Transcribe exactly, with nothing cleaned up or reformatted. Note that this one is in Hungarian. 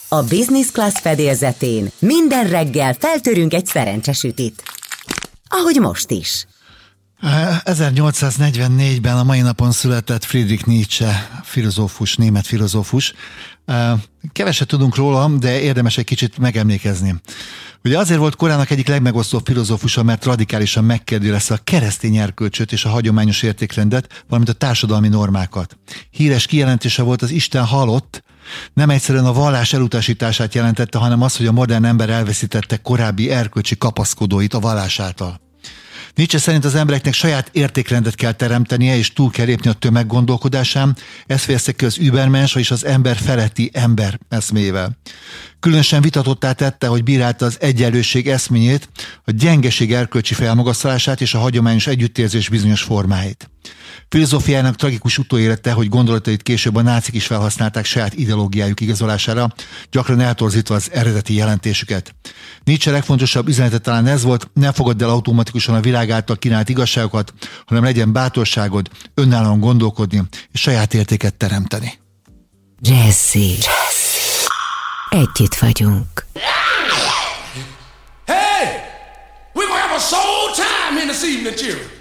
A Business Class fedélzetén minden reggel feltörünk egy szerencsesütit. Ahogy most is. ezernyolcszáznegyvennégyben a mai napon született Friedrich Nietzsche, filozófus, német filozófus. Keveset tudunk róla, de érdemes egy kicsit megemlékezni. Ugye azért volt korának egyik legmegosztóbb filozófusa, mert radikálisan megkérdőjelezte a keresztény erkölcsöt és a hagyományos értékrendet, valamint a társadalmi normákat. Híres kijelentése volt: az Isten halott, nem egyszerűen a vallás elutasítását jelentette, hanem az, hogy a modern ember elveszítette korábbi erkölcsi kapaszkodóit a vallás által. Nietzsche szerint az embereknek saját értékrendet kell teremtenie, és túl kell lépni a tömeggondolkodásán. Ezt fejezte ki az Übermensch, vagyis az ember feletti ember eszmével. Különösen vitatottá tette, hogy bírálta az egyenlőség eszményét, a gyengeség erkölcsi felmagasztalását és a hagyományos együttérzés bizonyos formáit. Filozófiának tragikus utóélete, hogy gondolatait később a nácik is felhasználták saját ideológiájuk igazolására, gyakran eltorzítva az eredeti jelentésüket. Nietzsche legfontosabb üzenete talán ez volt: ne fogadd el automatikusan a világ által kínált igazságokat, hanem legyen bátorságod önállóan gondolkodni és saját értéket teremteni. Jazzy. Együtt vagyunk. Hey! We're gonna have a soul time in this evening, children.